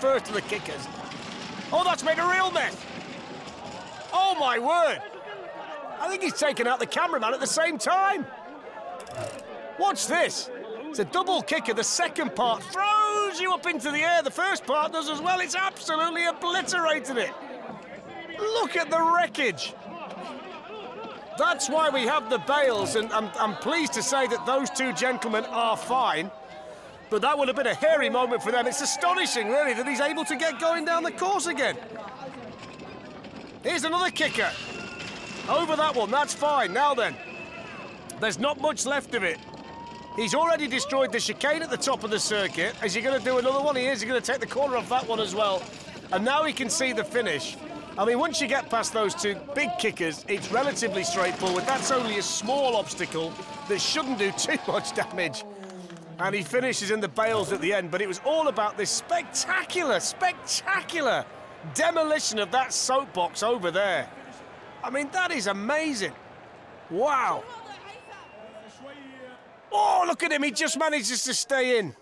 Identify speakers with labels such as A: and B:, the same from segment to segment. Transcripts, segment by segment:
A: first of the kickers. Oh, that's made a real mess. Oh, my word. I think he's taken out the cameraman at the same time. Watch this. It's a double kicker. The second part throws you up into the air. The first part does as well. It's absolutely obliterated it. Look at the wreckage. That's why we have the bails, and I'm pleased to say that those two gentlemen are fine. But that would have been a hairy moment for them. It's astonishing, really, that he's able to get going down the course again. Here's another kicker. Over that one, that's fine. Now then, there's not much left of it. He's already destroyed the chicane at the top of the circuit. Is he going to do another one? He is. He's going to take the corner off that one as well. And now he can see the finish. I mean, once you get past those two big kickers, it's relatively straightforward. That's only a small obstacle that shouldn't do too much damage. And he finishes in the bails at the end, but it was all about this spectacular demolition of that soapbox over there. I mean, that is amazing. Wow. Oh, look at him. He just manages to stay in.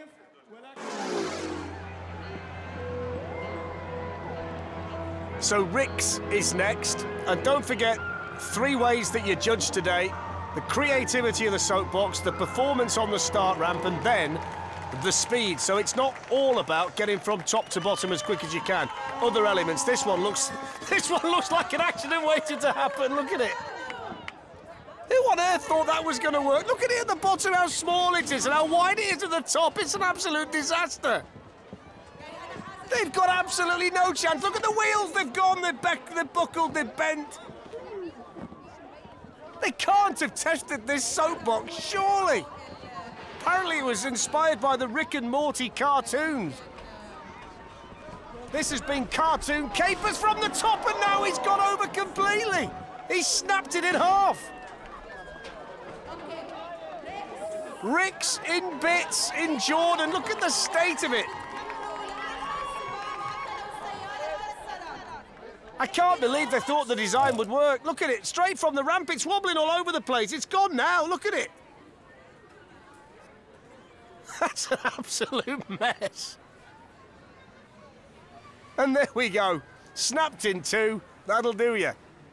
A: So Rix is next. And don't forget, 3 ways that you judge today. The creativity of the soapbox, the performance on the start ramp, and then the speed. So it's not all about getting from top to bottom as quick as you can. Other elements. This one looks like an accident waiting to happen. Look at it. Who on earth thought that was going to work? Look at it at the bottom, how small it is and how wide it is at the top. It's an absolute disaster. They've got absolutely no chance. Look at the wheels. They've gone, they're buckled, they're bent. They can't have tested this soapbox, surely. Apparently it was inspired by the Rick and Morty cartoons. This has been cartoon capers from the top, and now he's gone over completely. He snapped it in half. Rick's in bits in Jordan. Look at the state of it. I can't believe they thought the design would work. Look at it, straight from the ramp. It's wobbling all over the place. It's gone now, look at it. That's an absolute mess. And there we go. Snapped in 2. That'll do you.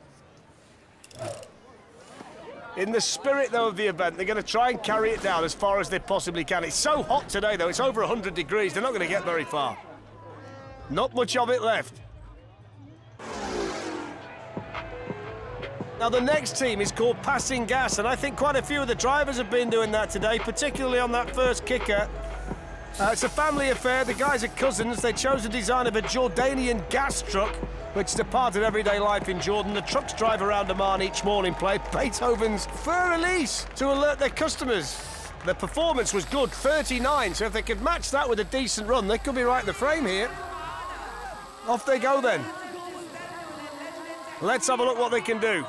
A: In the spirit, though, of the event, they're going to try and carry it down as far as they possibly can. It's so hot today, though. It's over 100 degrees. They're not going to get very far. Not much of it left. Now, the next team is called Passing Gas, and I think quite a few of the drivers have been doing that today, particularly on that first kicker. It's a family affair. The guys are cousins. They chose the design of a Jordanian gas truck, which is a part of everyday life in Jordan. The trucks drive around Amman each morning, play Beethoven's Fur Release to alert their customers. The performance was good, 39, so if they could match that with a decent run, they could be right in the frame here. Off they go then. Let's have a look what they can do.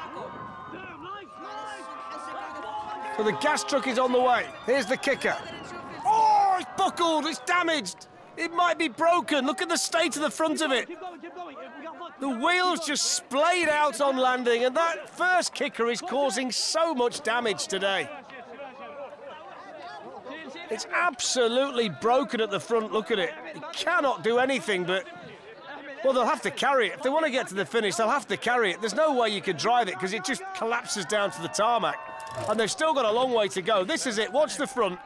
A: So the gas truck is on the way. Here's the kicker. Oh, it's buckled, it's damaged. It might be broken. Look at the state of the front of it. The wheels just splayed out on landing, and that first kicker is causing so much damage today. It's absolutely broken at the front. Look at it. It cannot do anything but... Well, they'll have to carry it. If they want to get to the finish, they'll have to carry it. There's no way you can drive it because it just collapses down to the tarmac. And they've still got a long way to go. This is it. Watch the front.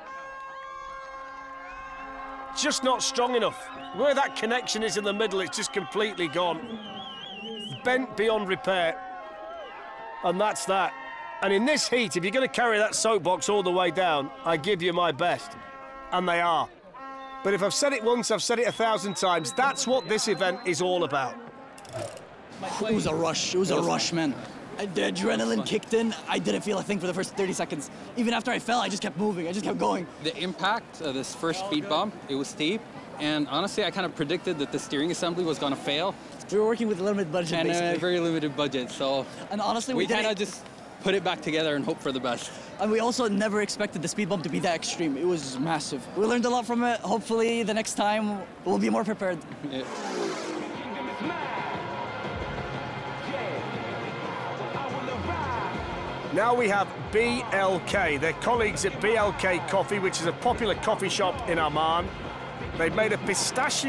A: Just not strong enough. Where that connection is in the middle, it's just completely gone. Bent beyond repair. And that's that. And in this heat, if you're going to carry that soapbox all the way down, I give you my best. And they are. But if I've said it once, I've said it 1,000 times. That's what this event is all about.
B: It was a rush. It was a rush, man. The adrenaline kicked in. I didn't feel a thing for the first 30 seconds. Even after I fell, I just kept moving. I just kept going.
C: The impact of this first speed bump, it was steep. And honestly, I kind of predicted that the steering assembly was going to fail.
B: We were working with a limited budget,
C: and
B: basically.
C: a very limited budget, so...
B: And honestly,
C: we kind of just put it back together and hope for the best.
B: And we also never expected the speed bump to be that extreme. It was massive. We learned a lot from it. Hopefully, the next time, we'll be more prepared.
C: Yeah.
A: Now we have BLK. They're colleagues at BLK Coffee, which is a popular coffee shop in Amman. They've made a pistachio